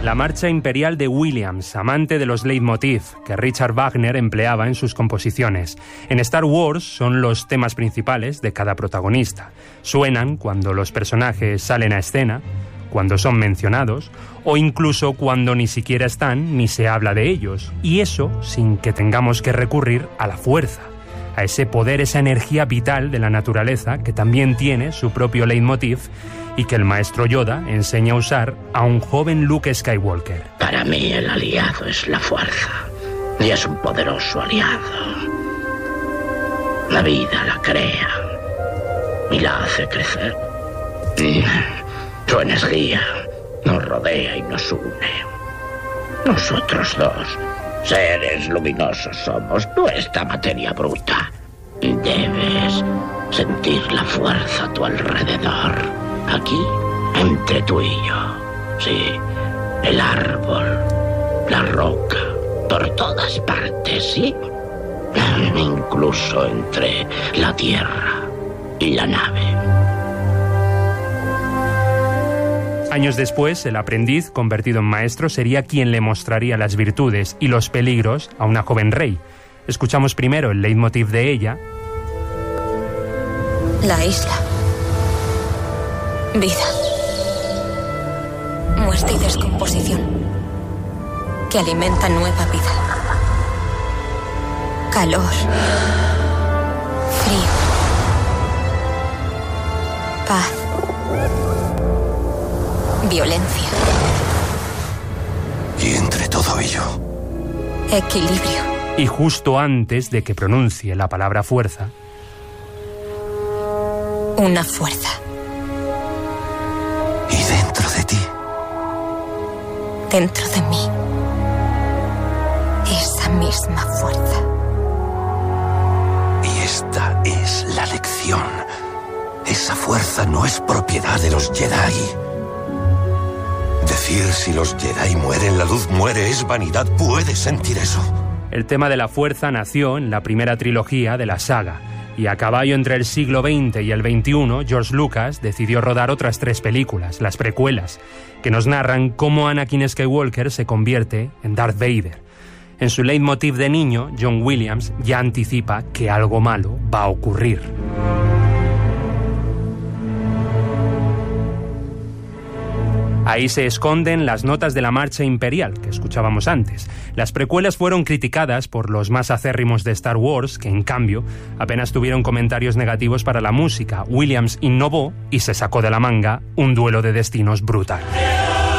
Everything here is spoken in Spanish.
La marcha imperial de Williams, amante de los leitmotiv que Richard Wagner empleaba en sus composiciones. En Star Wars son los temas principales de cada protagonista. Suenan cuando los personajes salen a escena, cuando son mencionados, o incluso cuando ni siquiera están ni se habla de ellos. Y eso sin que tengamos que recurrir a la fuerza, a ese poder, esa energía vital de la naturaleza que también tiene su propio leitmotiv y que el maestro Yoda enseña a usar a un joven Luke Skywalker. Para mí el aliado es la fuerza, y es un poderoso aliado. La vida la crea y la hace crecer. Su energía nos rodea y nos une. Nosotros dos, seres luminosos somos, no esta materia bruta. Debes sentir la fuerza a tu alrededor. Aquí, entre tú y yo. Sí, el árbol, la roca, por todas partes, sí. Incluso entre la tierra y la nave. Años después, el aprendiz, convertido en maestro, sería quien le mostraría las virtudes y los peligros a una joven Rey. Escuchamos primero el leitmotiv de ella. La isla. Vida. Muerte y descomposición. Que alimentan nueva vida. Calor. Frío. Paz. Violencia. Y entre todo ello, equilibrio. Y justo antes de que pronuncie la palabra fuerza, una fuerza. Y dentro de ti. Dentro de mí. Esa misma fuerza. Y esta es la lección. Esa fuerza no es propiedad de los Jedi. Decir si los Jedi mueren, la luz muere, es vanidad. ¿Puedes sentir eso? El tema de la fuerza nació en la primera trilogía de la saga. Y a caballo entre el siglo XX y el XXI, George Lucas decidió rodar otras 3 películas, las precuelas, que nos narran cómo Anakin Skywalker se convierte en Darth Vader. En su leitmotiv de niño, John Williams ya anticipa que algo malo va a ocurrir. Ahí se esconden las notas de la marcha imperial que escuchábamos antes. Las precuelas fueron criticadas por los más acérrimos de Star Wars, que en cambio apenas tuvieron comentarios negativos para la música. Williams innovó y se sacó de la manga un duelo de destinos brutal.